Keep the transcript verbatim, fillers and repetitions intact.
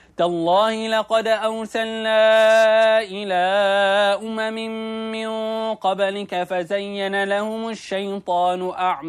تالله لقد أرسلنا إلى أمم من قبلك فزين لهم الشيطان أعمالهم